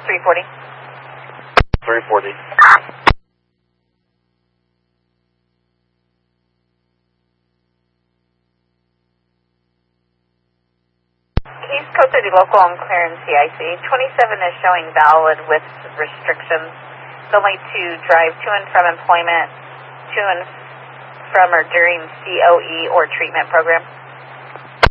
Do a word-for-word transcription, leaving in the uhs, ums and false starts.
three forty. three forty. East Coast City Local and clearance C I C. twenty-seven is showing valid with restrictions. It's only to drive to and from employment, to and from or during C O E or treatment program.